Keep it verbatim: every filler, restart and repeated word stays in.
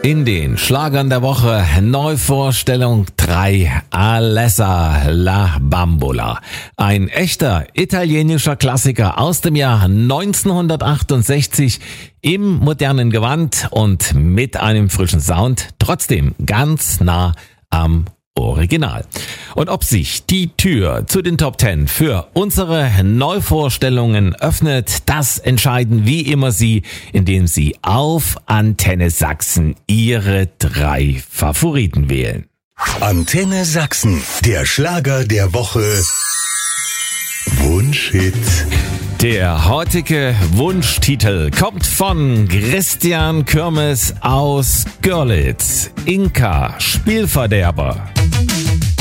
in den Schlagern der Woche. Neuvorstellung drei, Alessa la Bambola. Ein echter italienischer Klassiker aus dem Jahr neunzehnhundertachtundsechzig im modernen Gewand und mit einem frischen Sound, trotzdem ganz nah am Original. Und ob sich die Tür zu den Top Ten für unsere Neuvorstellungen öffnet, das entscheiden wie immer Sie, indem Sie auf Antenne Sachsen Ihre drei Favoriten wählen. Antenne Sachsen, der Schlager der Woche. Wunschhit. Der heutige Wunschtitel kommt von Christian Kürmes aus Görlitz. Inka, Spielverderber.